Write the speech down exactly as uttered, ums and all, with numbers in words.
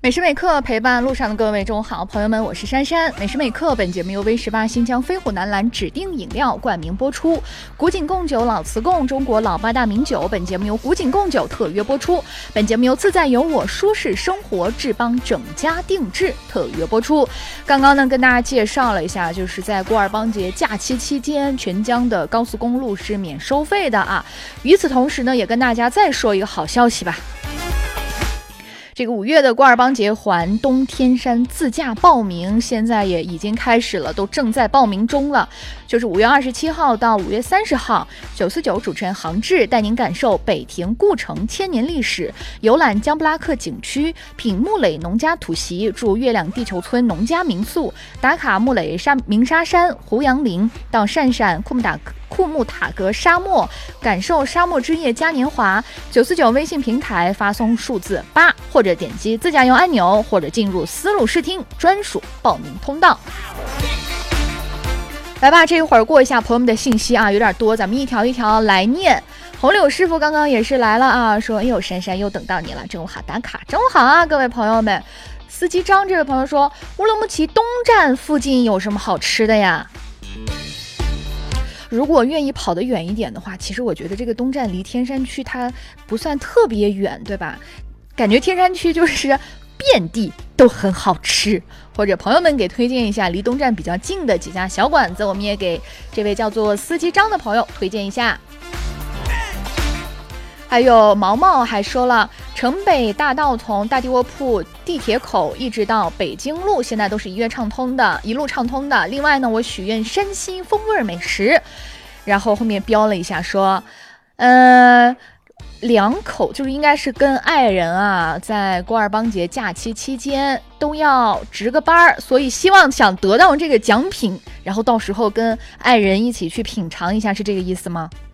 每时每刻陪伴路上的各位中午好，朋友们，我是珊珊。每时每刻本节目由 V 十八 新疆飞虎男篮指定饮料冠名播出，古井贡酒老瓷贡中国老八大名酒，本节目由古井贡酒特约播出。本节目由自在有我舒适生活智邦整家定制特约播出。刚刚呢跟大家介绍了一下，就是在郭尔邦节假期期间，全疆的高速公路是免收费的啊。与此同时呢，也跟大家再说一个好消息吧。这个五月的郭尔邦节环东天山自驾报名现在也已经开始了，都正在报名中了。就是五月二十七号到五月三十号，九四九主持人杭志带您感受北亭故城千年历史，游览江布拉克景区，品木垒农家土席，住月亮地球村农家民宿，打卡木垒沙鸣沙山、胡杨林，到鄯善库木达库木塔格沙漠，感受沙漠之夜嘉年华。九四九微信平台发送数字八，或者点击自驾游按钮，或者进入丝路视听专属报名通道。来吧，这一会儿过一下朋友们的信息啊，有点多，咱们一条一条来念。红柳师傅刚刚也是来了啊，说哎呦珊珊又等到你了，中午好打卡，中午好啊，各位朋友们。司机张这位朋友说，乌鲁木齐东站附近有什么好吃的呀？如果愿意跑得远一点的话，其实我觉得这个东站离天山区它不算特别远，对吧？感觉天山区就是遍地都很好吃，或者朋友们给推荐一下离东站比较近的几家小馆子，我们也给这位叫做司机张的朋友推荐一下。还有毛毛还说了，城北大道从大地窝铺地铁口一直到北京路，现在都是一跃畅通的，一路畅通的。另外呢，我许愿山西风味美食，然后后面标了一下说，呃，两口就是应该是跟爱人啊，在郭尔邦节假期期间都要值个班，所以希望想得到这个奖品，然后到时候跟爱人一起去品尝一下，是这个意思吗？